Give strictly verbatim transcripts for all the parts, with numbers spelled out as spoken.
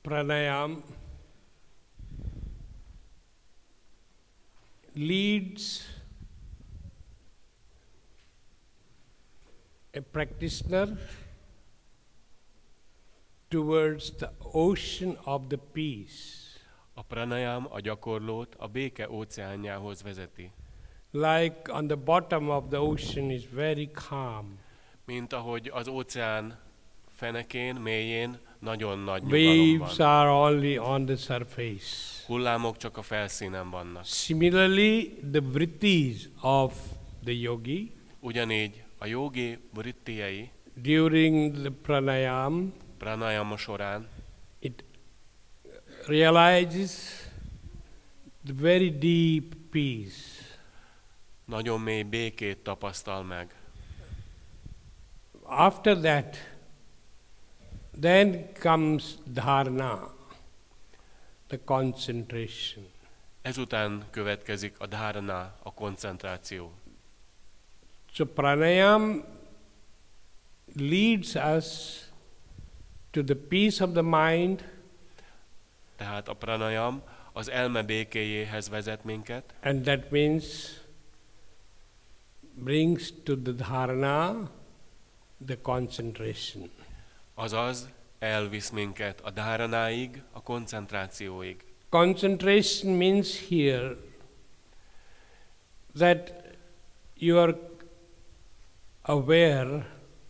pranayam leads a practitioner towards the ocean of the peace. A pranayam a gyakorlót a béke óceánjához vezeti. Like on the bottom of the ocean is very calm. Mint ahogy az óceán fenekén, mélyén nagyon nagy nyugalom Waves van. are only on the surface. Hullámok csak a felszínen vannak. Similarly, the vrittis of the yogi Ugyanígy a jogi vrittiyei during the pranayam, pranayama során it realizes the very deep peace. nagyon mély békét tapasztal meg. After that, then comes dharana, the concentration. Ezután következik a dharana, a koncentráció. So pranayam leads us to the peace of the mind, Tehát a pranayam az elme békéjéhez vezet minket, and that means brings to the dharana the concentration. azaz elvisz minket a dharanáig, a koncentrációig. Concentration means here that you are aware,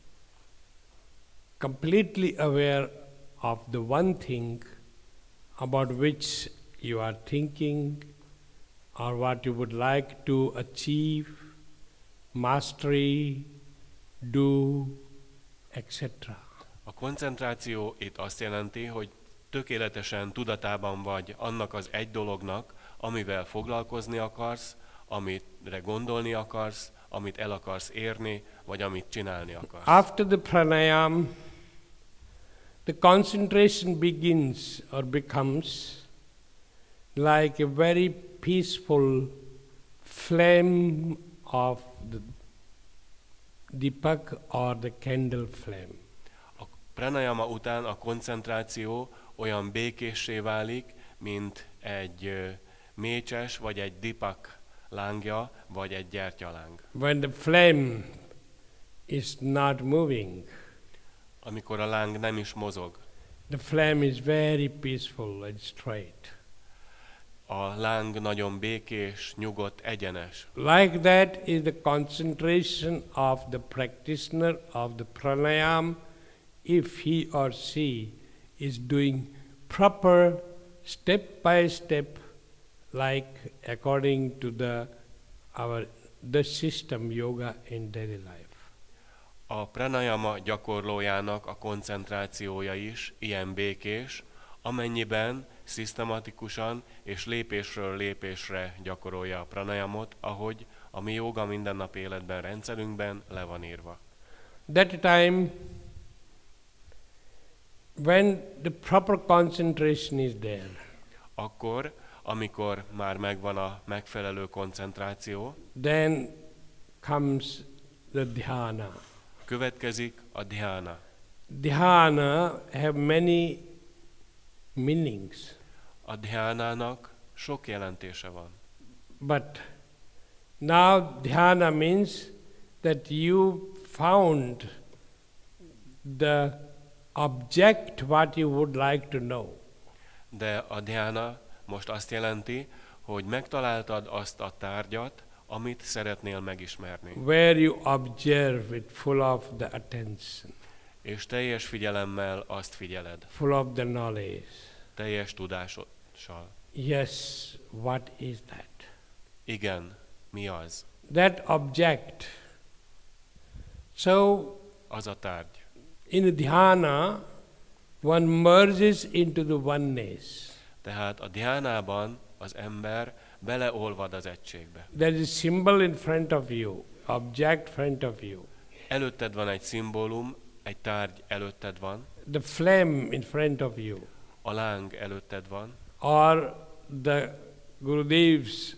completely aware of the one thing about which you are thinking or what you would like to achieve, mastery, do, et cetera. A koncentráció itt azt jelenti, hogy tökéletesen tudatában vagy annak az egy dolognak, amivel foglalkozni akarsz, amire gondolni akarsz, amit el akarsz érni, vagy amit csinálni akarsz. After the pranayam, the concentration begins or becomes like a very peaceful flame of the dipak or the candle flame. A pranayama után a koncentráció olyan békéssé válik, mint egy ö, mécses, vagy egy dipak lángja, vagy egy gyertyaláng. When the flame is not moving, Amikor a láng nem is mozog, the flame is very peaceful and straight. a láng nagyon békés, nyugodt, egyenes. Like that is the concentration of the practitioner of the pranayam if he or she is doing proper step by step, like according to the our the system yoga in daily life. A pranayama gyakorlójának a koncentrációja is ilyen békés, amennyiben szisztematikusan és lépésről lépésre gyakorolja a pranayamot, ahogy a mi jóga mindennapi életben rendszerünkben le van írva. That time when the proper concentration is there, Akkor, amikor már megvan a megfelelő koncentráció, then comes the dhyana. következik a dhyana. Dhyana have many meanings, A dhyanának sok jelentése van. but now dhyana means that you found the object what you would like to know. De a dhyana most azt jelenti, hogy megtaláltad azt a tárgyat, amit szeretnél megismerni. Where you observe it full of the attention, És teljes figyelemmel azt figyeled, full of the knowledge. teljes tudással. Yes, what is that? Igen, mi az? That object. So, Az a tárgy. in dhyana, one merges into the oneness. Tehát a dhyanában az ember beleolvad az egységbe. There is a symbol in front of you, object front of you. Előtted van egy szimbólum, egy tárgy előtted van, The flame in front of you, a láng előtted van, or the Gurudev's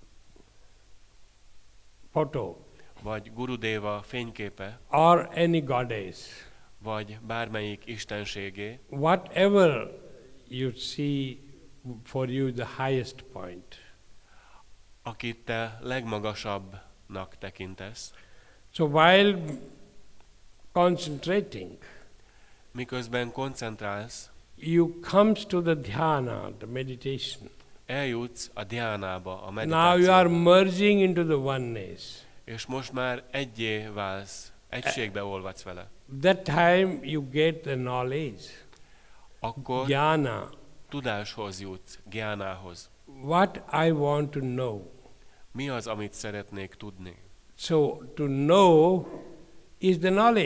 photo, vagy Gurudeva fényképe, or any goddess. vagy bármelyik istenségé, Whatever you see for you the highest point. Akit te legmagasabbnak tekintesz, So while concentrating, miközben koncentrálsz, you comes to the dhyana, the meditation. eljutsz a dhyánába, a Now you are meditációba, merging into the oneness. és most már egyé válsz, egységbe olvadsz vele. That time you get the knowledge, Akkor jnana. tudáshoz jutsz, gyánához. What I want to know. Mi az, amit szeretnék tudni? So to know is the knowledge.